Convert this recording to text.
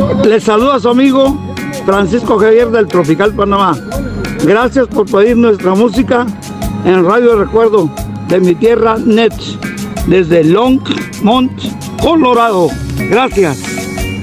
Les saluda a su amigo Francisco Javier del Tropical Panamá. Gracias por pedir nuestra música en Radio Recuerdo de mi tierra Net, desde Longmont, Colorado. Gracias.